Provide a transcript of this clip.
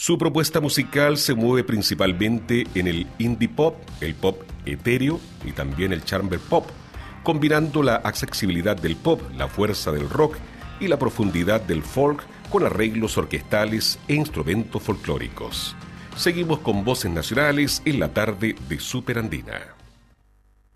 Su propuesta musical se mueve principalmente en el indie pop, el pop etéreo y también el chamber pop, combinando la accesibilidad del pop, la fuerza del rock y la profundidad del folk con arreglos orquestales e instrumentos folclóricos. Seguimos con Voces Nacionales en la tarde de Super Andina.